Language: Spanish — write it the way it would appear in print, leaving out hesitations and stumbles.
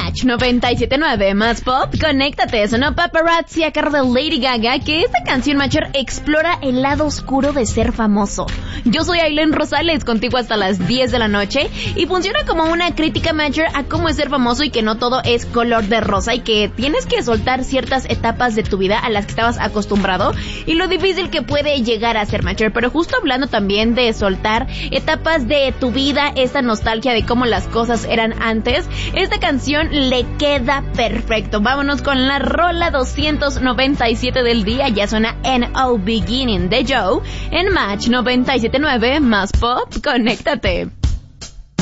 Match 97.9 más pop, conéctate, sonó Paparazzi a cargo de Lady Gaga, que esta canción Macher explora el lado oscuro de ser famoso. Yo soy Ailén Rosales, contigo hasta las 10 de la noche, y funciona como una crítica Macher a cómo es ser famoso y que no todo es color de rosa y que tienes que soltar ciertas etapas de tu vida a las que estabas acostumbrado y lo difícil que puede llegar a ser Macher. Pero justo hablando también de soltar etapas de tu vida, esta nostalgia de cómo las cosas eran antes, esta canción le queda perfecto. Vámonos con la rola 297 del día. Ya suena No Beginning de Joe en Match 97.9 más pop, conéctate.